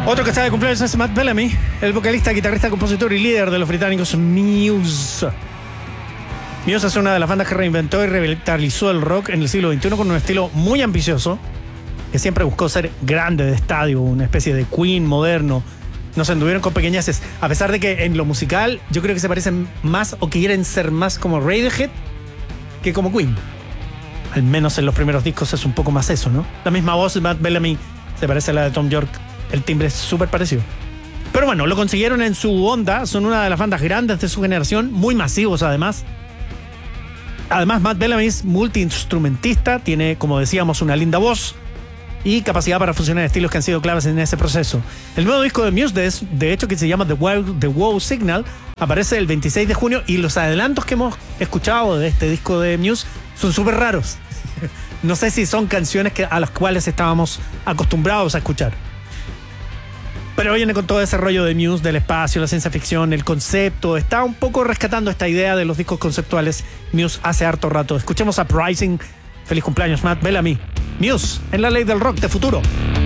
Otro que está de cumpleaños es Matt Bellamy, el vocalista, guitarrista, compositor y líder de los británicos Muse. Muse es una de las bandas que reinventó y revitalizó el rock en el siglo XXI con un estilo muy ambicioso, que siempre buscó ser grande de estadio, una especie de Queen moderno. No se anduvieron con pequeñeces, a pesar de que en lo musical yo creo que se parecen más o que quieren ser más como Radiohead que como Queen. Al menos en los primeros discos es un poco más eso, ¿no? La misma voz de Matt Bellamy se parece a la de Thom Yorke. El timbre es súper parecido. Pero bueno, lo consiguieron en su onda. Son una de las bandas grandes de su generación, muy masivos además. Además, Matt Bellamy es multiinstrumentista, tiene, como decíamos, una linda voz y capacidad para fusionar estilos que han sido claves en ese proceso. El nuevo disco de Muse, de hecho, que se llama The Wow Signal, aparece el 26 de junio y los adelantos que hemos escuchado de este disco de Muse son súper raros. No sé si son canciones a las cuales estábamos acostumbrados a escuchar. Pero viene con todo ese rollo de Muse, del espacio, la ciencia ficción, el concepto. Está un poco rescatando esta idea de los discos conceptuales Muse hace harto rato. Escuchemos Uprising. Feliz cumpleaños, Matt Bellamy. Muse, en la ley del rock de futuro.